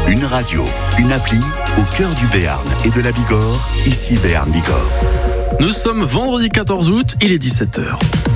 Une radio, une appli au cœur du Béarn et de la Bigorre, ici Béarn Bigorre. Nous sommes vendredi 14 août, il est 17h.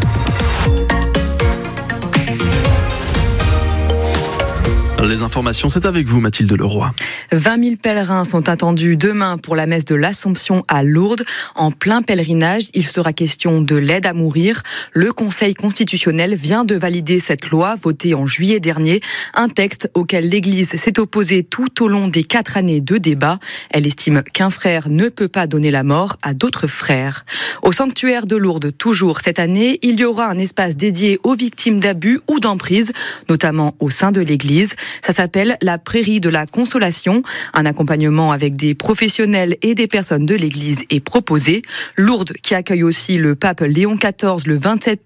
Les informations, c'est avec vous, Mathilde Leroy. 20 000 pèlerins sont attendus demain pour la messe de l'Assomption à Lourdes. En plein pèlerinage, il sera question de l'aide à mourir. Le Conseil constitutionnel vient de valider cette loi votée en juillet dernier. Un texte auquel l'Église s'est opposée tout au long des 4 années de débat. Elle estime qu'un frère ne peut pas donner la mort à d'autres frères. Au sanctuaire de Lourdes, toujours cette année, il y aura un espace dédié aux victimes d'abus ou d'emprise, notamment au sein de l'Église. Ça s'appelle la Prairie de la Consolation. Un accompagnement avec des professionnels et des personnes de l'Église est proposé. Lourdes, qui accueille aussi le pape Léon XIV le 27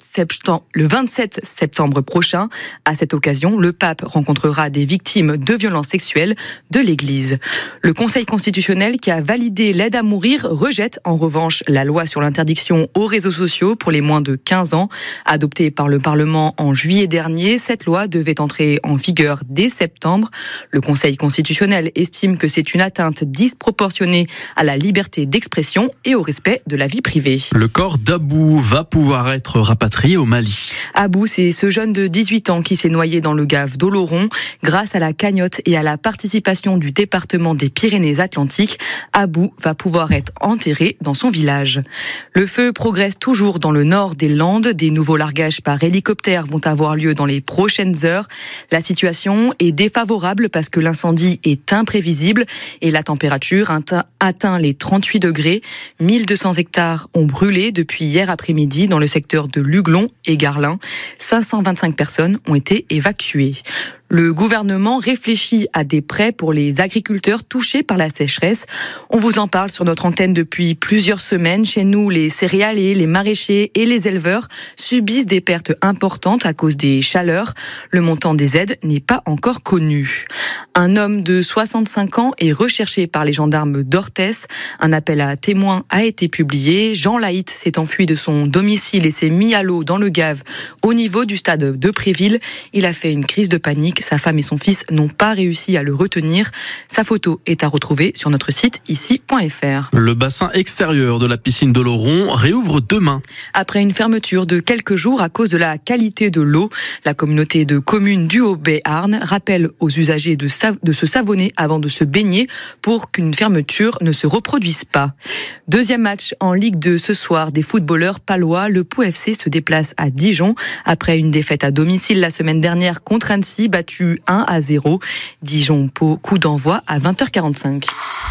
septembre prochain. À cette occasion, le pape rencontrera des victimes de violences sexuelles de l'Église. Le Conseil constitutionnel, qui a validé l'aide à mourir, rejette en revanche la loi sur l'interdiction aux réseaux sociaux pour les moins de 15 ans. Adoptée par le Parlement en juillet dernier, cette loi devait entrer en vigueur dès septembre. Le Conseil constitutionnel estime que c'est une atteinte disproportionnée à la liberté d'expression et au respect de la vie privée. Le corps d'Abou va pouvoir être rapatrié au Mali. Abou, c'est ce jeune de 18 ans qui s'est noyé dans le gave d'Oloron. Grâce à la cagnotte et à la participation du département des Pyrénées-Atlantiques, Abou va pouvoir être enterré dans son village. Le feu progresse toujours dans le nord des Landes. Des nouveaux largages par hélicoptère vont avoir lieu dans les prochaines heures. La situation est défavorable parce que l'incendie est imprévisible et la température atteint les 38 degrés. 1200 hectares ont brûlé depuis hier après-midi dans le secteur de Luglon et Garlin. 525 personnes ont été évacuées. Le gouvernement réfléchit à des prêts pour les agriculteurs touchés par la sécheresse. On vous en parle sur notre antenne depuis plusieurs semaines. Chez nous, les céréaliers, les maraîchers et les éleveurs subissent des pertes importantes à cause des chaleurs. Le montant des aides n'est pas encore connu. Un homme de 65 ans est recherché par les gendarmes d'Orthès. Un appel à témoins a été publié. Jean Laït s'est enfui de son domicile et s'est mis à l'eau dans le gave au niveau du stade de Préville. Il a fait une crise de panique. Sa femme et son fils n'ont pas réussi à le retenir. Sa photo est à retrouver sur notre site ici.fr. Le bassin extérieur de la piscine d'Oloron réouvre demain. Après une fermeture de quelques jours à cause de la qualité de l'eau, la communauté de communes du Haut-Béarn rappelle aux usagers de se savonner avant de se baigner pour qu'une fermeture ne se reproduise pas. Deuxième match en Ligue 2 ce soir des footballeurs palois. Le Pau FC se déplace à Dijon après une défaite à domicile la semaine dernière contre Annecy, battu 1-0. Dijon-Pau, coup d'envoi à 20h45.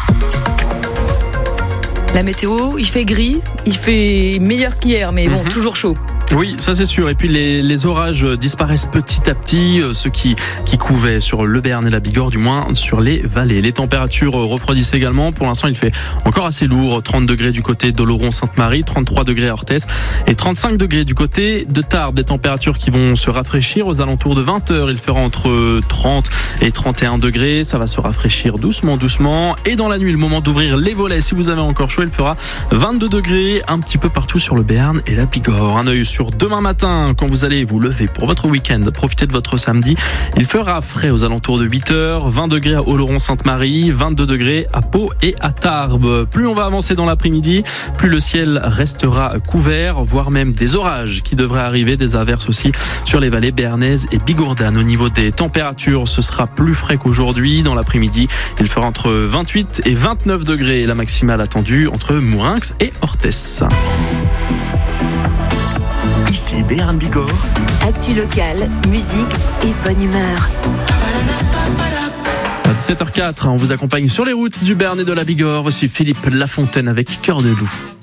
La météo, il fait gris, il fait meilleur qu'hier, mais bon, toujours chaud. Oui, ça c'est sûr. Et puis les orages disparaissent petit à petit, ceux qui couvaient sur le Béarn et la Bigorre, du moins sur les vallées. Les températures refroidissent également. Pour l'instant, il fait encore assez lourd. 30 degrés du côté d'Oloron-Sainte-Marie, 33 degrés à Orthès et 35 degrés du côté de Tarbes. Des températures qui vont se rafraîchir aux alentours de 20h. Il fera entre 30 et 31 degrés. Ça va se rafraîchir doucement. Et dans la nuit, le moment d'ouvrir les volets. Si vous avez encore chaud, il fera 22 degrés un petit peu partout sur le Béarn et la Bigorre. Un œil sur demain matin, quand vous allez vous lever pour votre week-end, profitez de votre samedi. Il fera frais aux alentours de 8h, 20 degrés à Oloron-Sainte-Marie, 22 degrés à Pau et à Tarbes. Plus on va avancer dans l'après-midi, plus le ciel restera couvert, voire même des orages qui devraient arriver, des averses aussi sur les vallées béarnaises et bigourdanes. Au niveau des températures, ce sera plus frais qu'aujourd'hui. Dans l'après-midi, il fera entre 28 et 29 degrés. La maximale attendue entre Mourinx et Orthès. Ici Béarn Bigorre. Actu locale, musique et bonne humeur. À 17h04, on vous accompagne sur les routes du Béarn et de la Bigorre. Voici Philippe Lafontaine avec Cœur de loup.